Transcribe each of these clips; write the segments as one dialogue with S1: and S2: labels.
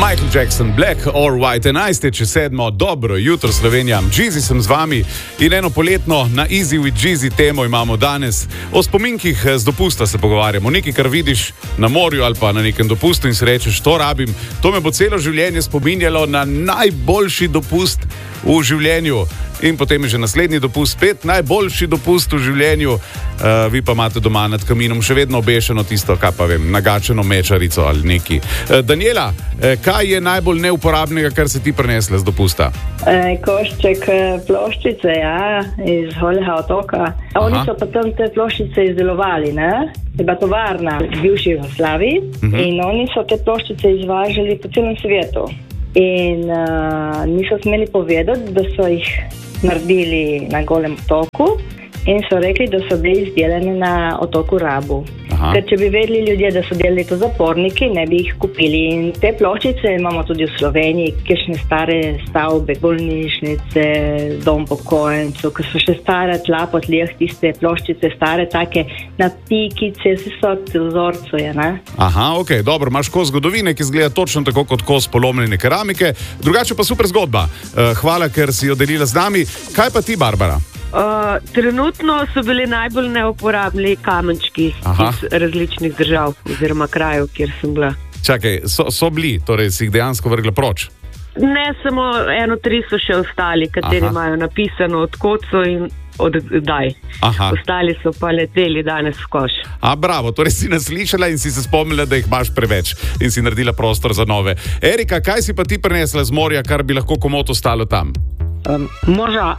S1: Michael Jackson, Black or White, 11:07, dobro jutro Slovenija, Jeezy sem z vami in eno poletno na Easy with Jeezy temo imamo danes. O spominkih z dopusta se pogovarjamo, nekaj, kar vidiš na morju ali pa na nekem dopustu in si rečeš, to rabim, to me bo celo življenje spominjalo na najboljši dopust v življenju. In potem je že naslednji dopust, spet najboljši dopust v življenju. Vi pa imate doma nad kaminom še vedno obešeno tisto, kaj pa vem, nagačeno mečarico ali neki. Daniela, kaj je najbolj neuporabnega, kar si ti prinesla z dopusta?
S2: Košček ploščice, ja, iz Holega otoka. Oni so pa tam te ploščice izdelovali, ne? Je bila tovarna v bivši Jugoslaviji in oni so te ploščice izvažali po celem svetu. In niso smeli povedati, da so jih naredili na Golem otoku in so rekli, da so bili izdelane na otoku Rabu. Ker če bi vedeli ljudje, da so delali to zaporniki, ne bi jih kupili. In te ploščice imamo tudi v Sloveniji, kakšne stare stavbe, bolnišnice, dom pokojencev, ki so še stare tla po tleh, tiste ploščice stare, take na pikice, vse so vzorcu, je, ne?
S1: Aha, ok, dobro, imaš kos zgodovine, ki izgleda točno tako kot kos polomljene keramike, drugače pa super zgodba. Hvala, ker si jo delila z nami. Kaj pa ti, Barbara?
S3: Trenutno so bili najbolj neuporabni kamenčki iz različnih držav oziroma krajev, kjer sem bila.
S1: Čakaj, so bili, torej si jih dejansko vrgla proč?
S3: Ne, samo 1-3 so še ostali, kateri imajo napisano od kod so in oddaj. Ostali so pa leteli danes v koš.
S1: Bravo, torej si nas slišala in si se spomnila, da jih imaš preveč in si naredila prostor za nove. Erika, kaj si pa ti prinesla z morja, kar bi lahko komot ostalo tam?
S4: Moža.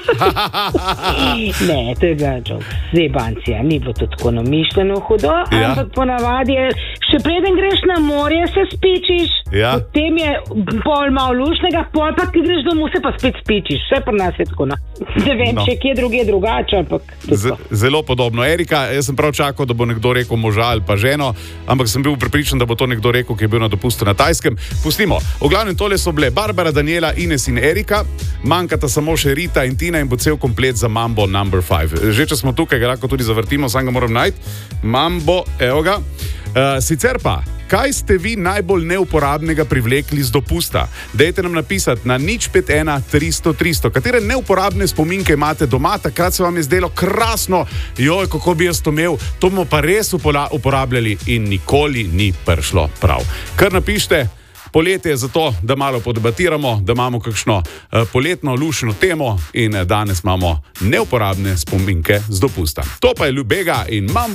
S4: Ne, to je bila zebancija, ni bilo to tako namišljeno hudo, ampak ponavadi je, še preden greš na morje, se spičiš, potem je pol malo lušnega, pol pa ki greš domov, se pa spet spičiš, vse pri nas je tako, ne vem, če kje druge drugače, ampak
S1: zelo podobno. Erika, jaz sem prav čakal, da bo nekdo rekel moža ali pa ženo, ampak sem bil prepričan, da bo to nekdo rekel, ki je bil na dopustu na Tajskem. Pustimo, v glavnem tole so bile Barbara, Daniela, Ines in Erika, manjkata samo še Rita in Tina in bo cel komplet za Mambo No. 5. Že če smo tukaj, ga lahko tudi zavrtimo, sam ga moram najti. Mambo, evo ga. Sicer pa, kaj ste vi najbolj neuporabnega privlekli z dopusta? Dajte nam napisati na 051 300 300. Katere neuporabne spominke imate doma, takrat se vam je zdelo krasno, joj, kako bi jaz to imel, to bomo pa res uporabljali in nikoli ni prišlo prav. Kar napište. Poletje je zato, da malo podebatiramo, da imamo kakšno poletno lušno temo in danes imamo neuporabne spominke z dopusta. To pa je Ljubega in Mambo.